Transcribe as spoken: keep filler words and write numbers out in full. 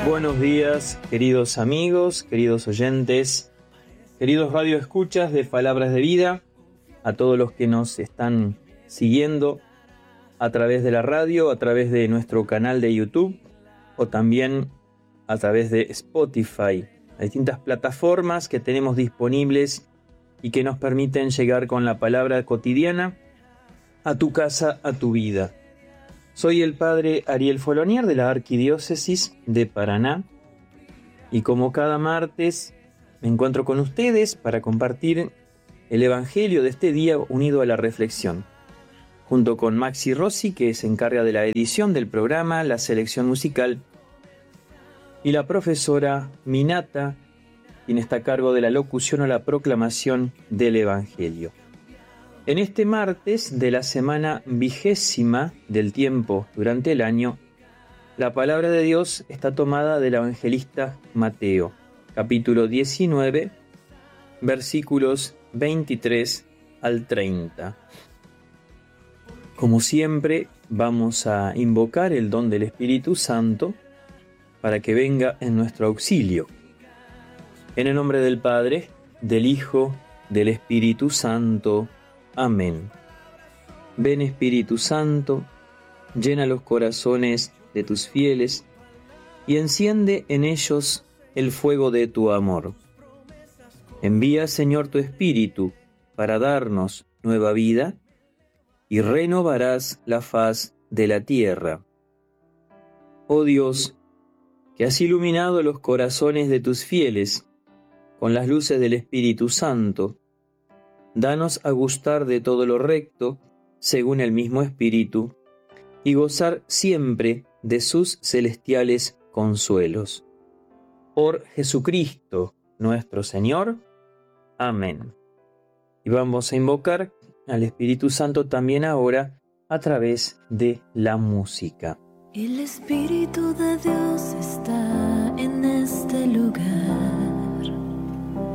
Buenos días, queridos amigos, queridos oyentes, queridos radioescuchas de Palabras de Vida, a todos los que nos están siguiendo a través de la radio, a través de nuestro canal de YouTube o también a través de Spotify, las distintas plataformas que tenemos disponibles y que nos permiten llegar con la palabra cotidiana a tu casa, a tu vida. Soy el padre Ariel Folonier de la Arquidiócesis de Paraná y como cada martes me encuentro con ustedes para compartir el Evangelio de este día unido a la reflexión, junto con Maxi Rossi, que se encarga de la edición del programa, la selección musical, y la profesora Minata, quien está a cargo de la locución o la proclamación del Evangelio. En este martes de la semana vigésima del tiempo durante el año, la palabra de Dios está tomada del evangelista Mateo, capítulo diecinueve, versículos veintitrés al treinta. Como siempre, vamos a invocar el don del Espíritu Santo para que venga en nuestro auxilio. En el nombre del Padre, del Hijo, del Espíritu Santo. Amén. Ven Espíritu Santo, llena los corazones de tus fieles y enciende en ellos el fuego de tu amor. Envía, Señor, tu Espíritu para darnos nueva vida y renovarás la faz de la tierra. Oh Dios, que has iluminado los corazones de tus fieles con las luces del Espíritu Santo, danos a gustar de todo lo recto, según el mismo Espíritu, y gozar siempre de sus celestiales consuelos. Por Jesucristo nuestro Señor. Amén. Y vamos a invocar al Espíritu Santo también ahora a través de la música. El Espíritu de Dios está en este lugar.